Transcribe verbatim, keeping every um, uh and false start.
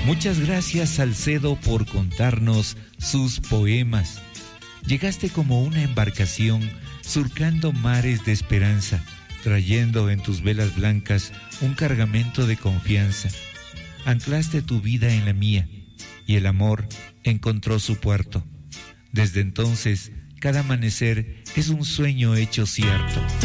Muchas gracias, Salcedo, por contarnos sus poemas. Llegaste como una embarcación surcando mares de esperanza, trayendo en tus velas blancas un cargamento de confianza. Anclaste tu vida en la mía y el amor encontró su puerto. Desde entonces, cada amanecer es un sueño hecho cierto.